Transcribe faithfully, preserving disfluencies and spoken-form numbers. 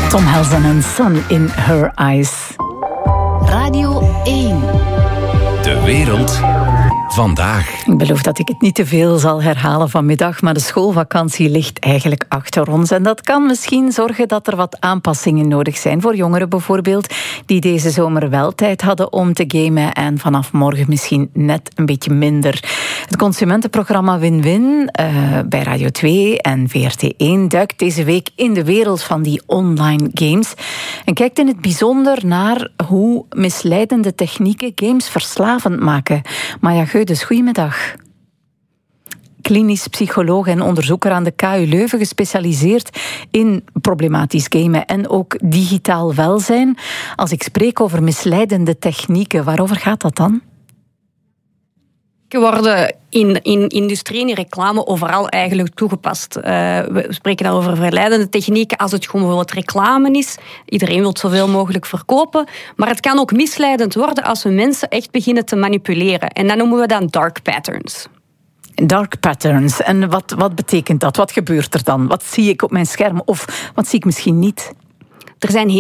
Tom Helsen en Sun in Her Eyes. Radio één. De wereld vandaag. Ik beloof dat ik het niet te veel zal herhalen vanmiddag, maar de schoolvakantie ligt eigenlijk achter ons. En dat kan misschien zorgen dat er wat aanpassingen nodig zijn voor jongeren bijvoorbeeld, die deze zomer wel tijd hadden om te gamen en vanaf morgen misschien net een beetje minder. Het consumentenprogramma Win-Win uh, bij Radio twee en V R T één duikt deze week in de wereld van die online games en kijkt in het bijzonder naar hoe misleidende technieken games verslavend maken. Maya Geudes, goedemiddag. Klinisch psycholoog en onderzoeker aan de K U Leuven, gespecialiseerd in problematisch gamen en ook digitaal welzijn. Als ik spreek over misleidende technieken, waarover gaat dat dan? worden in, in industrie en in reclame overal eigenlijk toegepast. Uh, we spreken dan over verleidende technieken als het gewoon bijvoorbeeld reclame is. Iedereen wil zoveel mogelijk verkopen. Maar het kan ook misleidend worden als we mensen echt beginnen te manipuleren. En dat noemen we dan dark patterns. Dark patterns. En wat, wat betekent dat? Wat gebeurt er dan? Wat zie ik op mijn scherm? Of wat zie ik misschien niet? Er zijn heel